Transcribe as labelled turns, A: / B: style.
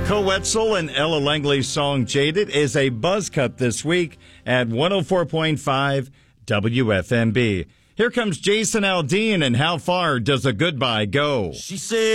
A: Co Wetzel and Ella Langley's song Jaded is a buzz cut this week at 104.5 WFMB. Here comes Jason Aldean and How Far Does a Goodbye Go?
B: She said